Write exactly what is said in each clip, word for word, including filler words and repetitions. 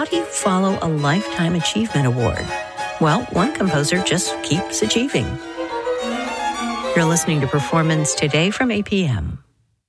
how do you follow a Lifetime Achievement Award? Well, one composer just keeps achieving. You're listening to Performance Today from A P M.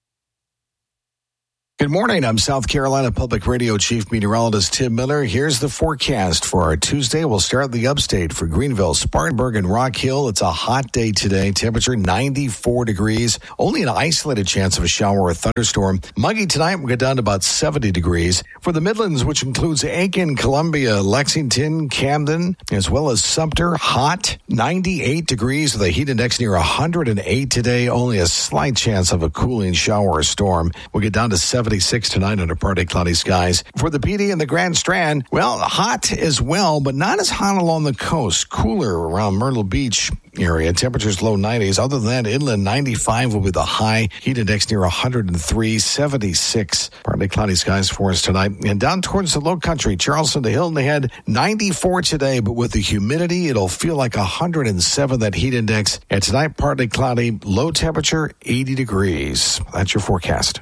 Good morning. I'm South Carolina Public Radio Chief Meteorologist Tim Miller. Here's the forecast for our Tuesday. We'll start in the upstate for Greenville, Spartanburg, and Rock Hill. It's a hot day today. Temperature ninety-four degrees. Only an isolated chance of a shower or thunderstorm. Muggy tonight. We'll get down to about seventy degrees. For the Midlands, which includes Aiken, Columbia, Lexington, Camden, as well as Sumter, hot. ninety-eight degrees with a heat index near one hundred eight today. Only a slight chance of a cooling shower or storm. We'll get down to seventy-six tonight under partly cloudy skies. For the P D and the Grand Strand, well, hot as well, but not as hot along the coast. Cooler around Myrtle Beach area. Temperatures low nineties. Other than that, inland ninety-five will be the high. Heat index near one hundred three, seventy-six. Partly cloudy skies for us tonight. And down towards the low country, Charleston to Hilton Head, ninety-four today, but with the humidity, it'll feel like one hundred seven, that heat index. And tonight, partly cloudy, low temperature, eighty degrees. That's your forecast.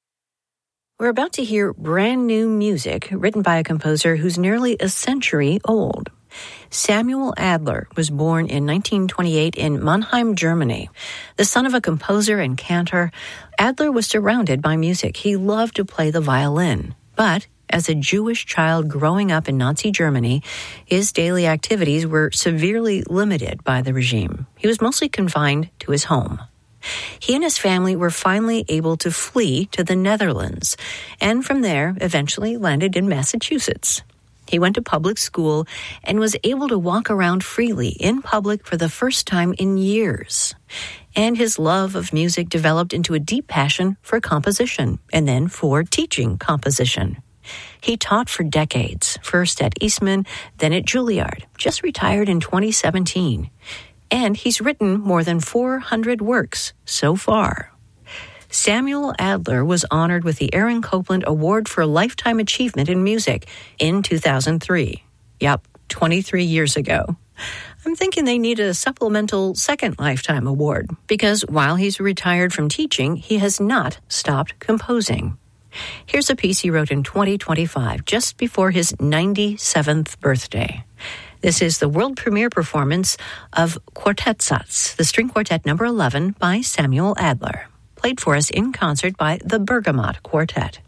We're about to hear brand new music written by a composer who's nearly a century old. Samuel Adler was born in nineteen twenty-eight in Mannheim, Germany. The son of a composer and cantor, Adler was surrounded by music. He loved to play the violin. But as a Jewish child growing up in Nazi Germany, his daily activities were severely limited by the regime. He was mostly confined to his home. He and his family were finally able to flee to the Netherlands, and from there eventually landed in Massachusetts. He went to public school and was able to walk around freely in public for the first time in years. And his love of music developed into a deep passion for composition, and then for teaching composition. He taught for decades, first at Eastman, then at Juilliard, just retired in twenty seventeen. And he's written more than four hundred works so far. Samuel Adler was honored with the Aaron Copland Award for Lifetime Achievement in Music in two thousand three. Yep, twenty-three years ago. I'm thinking they need a supplemental second Lifetime Award, because while he's retired from teaching, he has not stopped composing. Here's a piece he wrote in twenty twenty-five, just before his ninety-seventh birthday. This is the world premiere performance of Quartettsatz, the string quartet number eleven by Samuel Adler, played for us in concert by the Bergamot Quartet.